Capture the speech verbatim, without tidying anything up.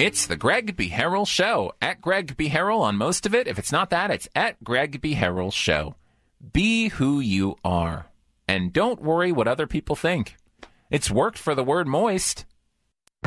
It's the Greg B. Harrell Show. At Greg B. Harrell on most of it. If it's not that, it's at Greg B. Harrell Show. Be who you are. And don't worry what other people think. It's worked for the word moist.